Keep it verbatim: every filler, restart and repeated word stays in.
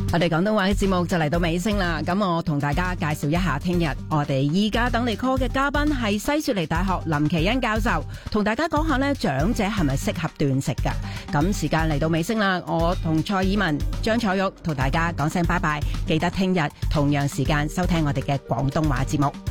我哋廣東話嘅節目就嚟到尾聲啦，咁我同大家介紹一下聽日我哋依家等你 call 嘅嘉賓係西雪梨大學林奇恩教授，同大家講下呢長者係咪適合斷食噶？咁時間嚟到尾聲啦，我同蔡以文、張彩玉同大家講聲拜拜，記得聽日同樣時間收聽我哋嘅廣東話節目。